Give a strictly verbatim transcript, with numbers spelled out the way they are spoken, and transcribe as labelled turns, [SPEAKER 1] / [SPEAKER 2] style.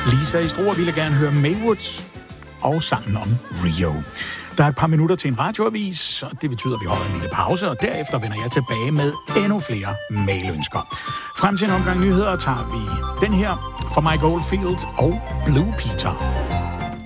[SPEAKER 1] Lisa i Struer ville gerne høre Maywood og sangen om Rio. Der er et par minutter til en radioavis, og det betyder, at vi holder en lille pause, og derefter vender jeg tilbage med endnu flere mailønsker. Frem til en omgang nyheder tager vi den her fra Mike Oldfield og Blue Peter.